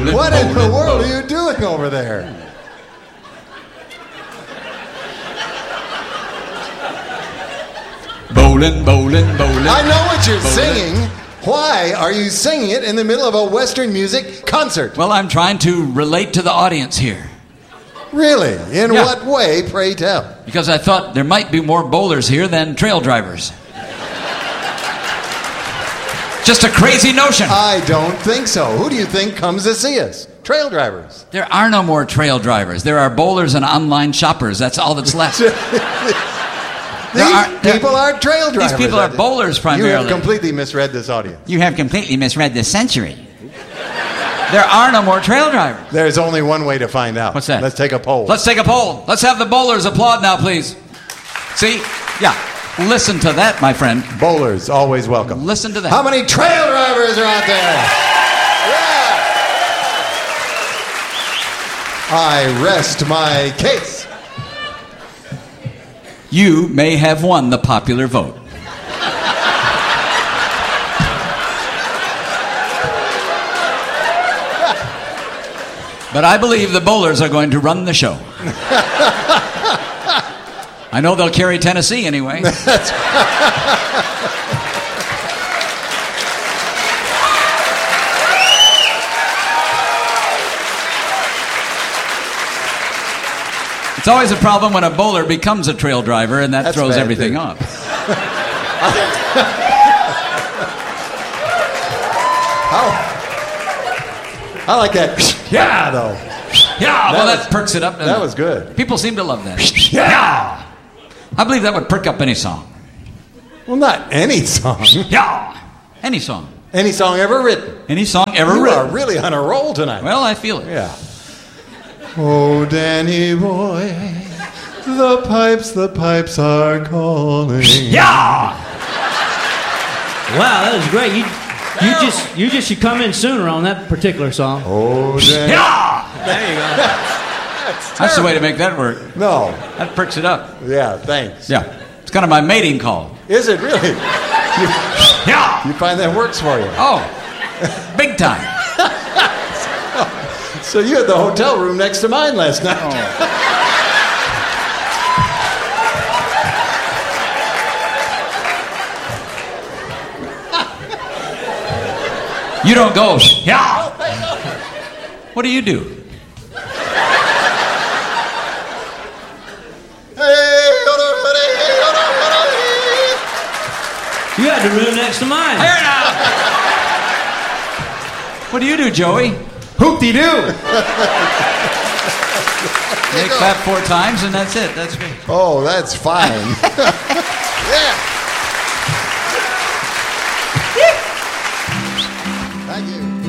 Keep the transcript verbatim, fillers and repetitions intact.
bowling, What bowling, in the world bowling. are you doing over there? Bowling, bowling, bowling. I know what you're bowling. singing. Why are you singing it in the middle of a Western music concert? Well, I'm trying to relate to the audience here. Really? In Yeah. what way, pray tell? Because I thought there might be more bowlers here than trail drivers. Just a crazy notion. I don't think so. Who do you think comes to see us? Trail drivers. There are no more trail drivers. There are bowlers and online shoppers. That's all that's left. These are- there- people are trail drivers. These people are bowlers You primarily. have completely misread this audience. You have completely misread this century. There are no more trail drivers. There's only one way to find out. What's that? Let's take a poll. Let's take a poll. Let's have the bowlers applaud now, please. See? Yeah. Listen to that, my friend. Bowlers, always welcome. Listen to that. How many trail drivers are out there? Yeah. I rest my case. You may have won the popular vote. But I believe the bowlers are going to run the show. I know they'll carry Tennessee anyway. It's always a problem when a bowler becomes a trail driver, and that That's throws bad, everything too. off. I like that. Yeah, though. Yeah, well, was- that perks it up. doesn't That it? was good. People seem to love that. Yeah. I believe that would perk up any song. Well, not any song. Yeah. Any song. Any song ever written. Any song ever You written. are really on a roll tonight. Well, I feel it. Yeah. Oh, Danny boy, the pipes, the pipes are calling. Yeah. Wow, that was great. You, you just you just should come in sooner on that particular song. Oh, Danny. Yeah. There you go. That's the way to make that work. No. That perks it up. Yeah, thanks. Yeah. It's kind of my mating call. Is it really? Yeah. You find that works for you? Oh. Big time. So you had the hotel room next to mine last night. You don't go. Yeah. What do you do? You had the room next to mine. Here now. What do you do, Joey? Hoop-de-doo. They clap four times and that's it. That's great. Oh, that's fine. Yeah.